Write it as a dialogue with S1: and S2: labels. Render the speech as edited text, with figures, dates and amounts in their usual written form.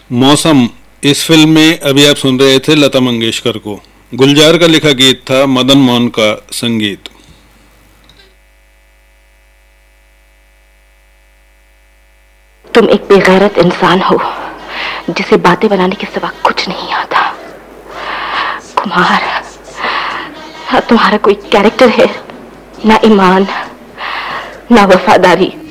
S1: मौसम इस फिल्म में अभी आप सुन रहे थे लता मंगेशकर को। गुलजार का लिखा गीत था, मदन मोहन का संगीत।
S2: तुम एक बेगैरत इंसान हो जिसे बातें बनाने के सिवा कुछ नहीं आता। कुमार, ना तुम्हारा कोई कैरेक्टर है, ना ईमान, ना वफादारी।